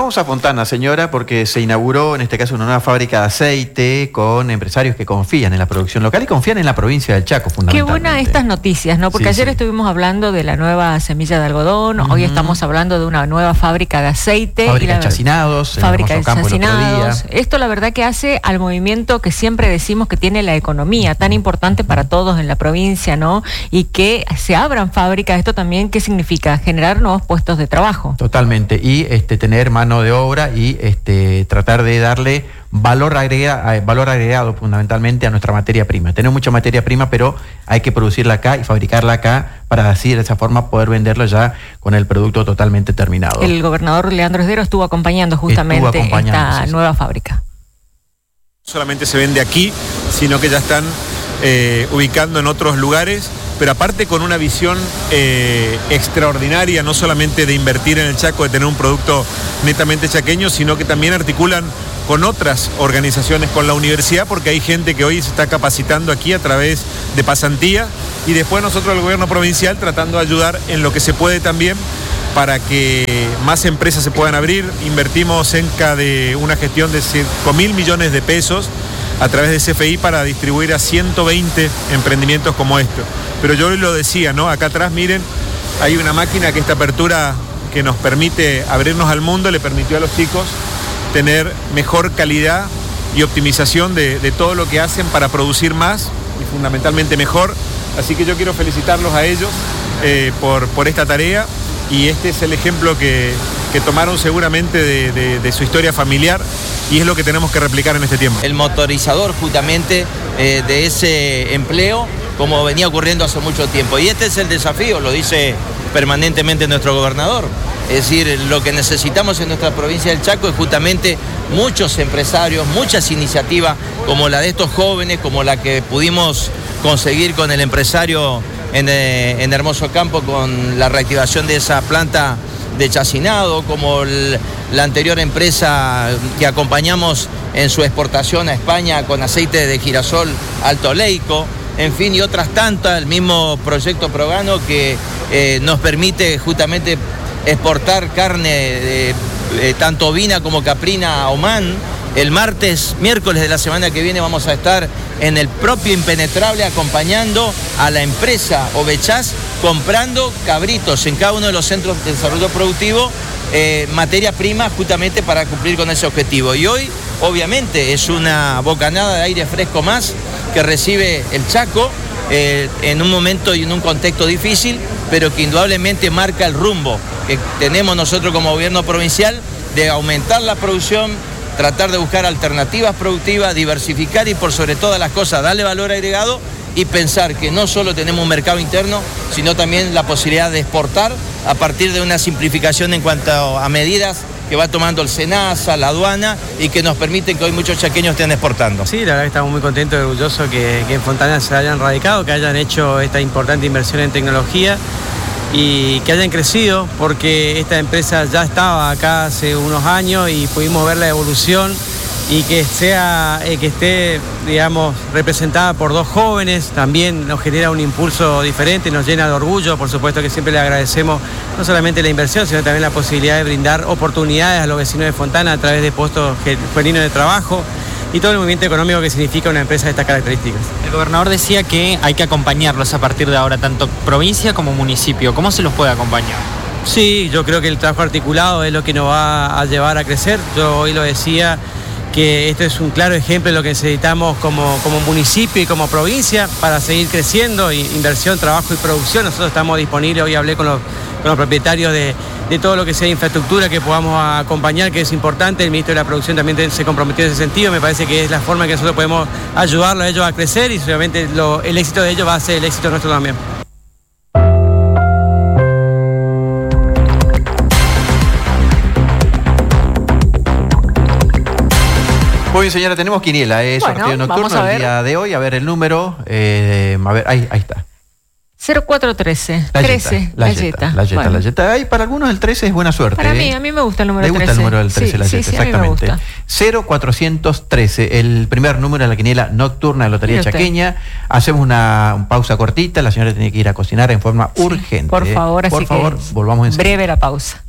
vamos a Fontana, señora, porque se inauguró en este caso una nueva fábrica de aceite con empresarios que confían en la producción local y confían en la provincia del Chaco, fundamentalmente. Qué buena estas noticias, ¿no? Porque ayer estuvimos hablando de la nueva semilla de algodón, hoy estamos hablando de una nueva fábrica de aceite. Fábrica de chacinados, fábrica de chacinados. Esto la verdad que hace al movimiento que siempre decimos que tiene la economía, tan importante para todos en la provincia, ¿no? Y que se abran fábricas, esto también, ¿qué significa? Generar nuevos puestos de trabajo. Totalmente, y tener mano de obra y tratar de darle valor agregado fundamentalmente a nuestra materia prima. Tenemos mucha materia prima, pero hay que producirla acá y fabricarla acá para así de esa forma poder venderlo ya con el producto totalmente terminado. El gobernador Leandro Esdero estuvo acompañando justamente esta nueva fábrica. No solamente se vende aquí, sino que ya están ubicando en otros lugares, pero aparte con una visión extraordinaria, no solamente de invertir en el Chaco, de tener un producto netamente chaqueño, sino que también articulan con otras organizaciones, con la universidad, porque hay gente que hoy se está capacitando aquí a través de pasantía, y después nosotros, el gobierno provincial, tratando de ayudar en lo que se puede también para que más empresas se puedan abrir. Invertimos cerca de una gestión de 5.000 millones de pesos a través de CFI para distribuir a 120 emprendimientos como esto. Pero yo lo decía, ¿no? Acá atrás, miren, hay una máquina que esta apertura que nos permite abrirnos al mundo, le permitió a los chicos tener mejor calidad y optimización de todo lo que hacen para producir más y fundamentalmente mejor. Así que yo quiero felicitarlos a ellos por esta tarea, y este es el ejemplo que tomaron seguramente de su historia familiar, y es lo que tenemos que replicar en este tiempo. El motorizador justamente de ese empleo, como venía ocurriendo hace mucho tiempo. Y este es el desafío, lo dice permanentemente nuestro gobernador. Es decir, lo que necesitamos en nuestra provincia del Chaco es justamente muchos empresarios, muchas iniciativas como la de estos jóvenes, como la que pudimos conseguir con el empresario en Hermoso Campo con la reactivación de esa planta de chacinado, como la anterior empresa que acompañamos en su exportación a España con aceite de girasol alto oleico, en fin, y otras tantas, el mismo proyecto Progano que nos permite justamente exportar carne tanto ovina como caprina a Omán. El miércoles de la semana que viene vamos a estar en el propio Impenetrable acompañando a la empresa Ovechás, comprando cabritos en cada uno de los centros de desarrollo productivo, materia prima justamente para cumplir con ese objetivo. Y hoy, obviamente, es una bocanada de aire fresco más que recibe el Chaco en un momento y en un contexto difícil, pero que indudablemente marca el rumbo que tenemos nosotros como gobierno provincial de aumentar la producción, tratar de buscar alternativas productivas, diversificar y por sobre todas las cosas darle valor agregado y pensar que no solo tenemos un mercado interno, sino también la posibilidad de exportar a partir de una simplificación en cuanto a medidas que va tomando el SENASA, la aduana, y que nos permiten que hoy muchos chaqueños estén exportando. Sí, la verdad que estamos muy contentos y orgullosos que en Fontana se hayan radicado, que hayan hecho esta importante inversión en tecnología y que hayan crecido, porque esta empresa ya estaba acá hace unos años y pudimos ver la evolución, y que esté, digamos, representada por dos jóvenes también nos genera un impulso diferente, nos llena de orgullo. Por supuesto que siempre le agradecemos no solamente la inversión, sino también la posibilidad de brindar oportunidades a los vecinos de Fontana a través de puestos femeninos de trabajo y todo el movimiento económico que significa una empresa de estas características. El gobernador decía que hay que acompañarlos a partir de ahora, tanto provincia como municipio. ¿Cómo se los puede acompañar? Sí, yo creo que el trabajo articulado es lo que nos va a llevar a crecer. Yo hoy lo decía, que esto es un claro ejemplo de lo que necesitamos como municipio y como provincia para seguir creciendo, inversión, trabajo y producción. Nosotros estamos disponibles, hoy hablé con los propietarios de todo lo que sea infraestructura que podamos acompañar, que es importante. El ministro de la Producción también se comprometió en ese sentido. Me parece que es la forma en que nosotros podemos ayudarlos a ellos a crecer, y obviamente el éxito de ellos va a ser el éxito nuestro también. Muy bien, señora, tenemos quiniela, sorteo nocturno el día de hoy. A ver el número, a ver, ahí está. 0413, 13, la Yeta. Ahí para algunos el 13 es buena suerte. Para mí, a mí me gusta el número 13. ¿Le gusta el número del 13, la Yeta? Exactamente. 0413, el primer número de la quiniela nocturna de Lotería Chaqueña. Hacemos una pausa cortita, la señora tiene que ir a cocinar en forma urgente. Por favor, volvamos enseguida. Breve la pausa.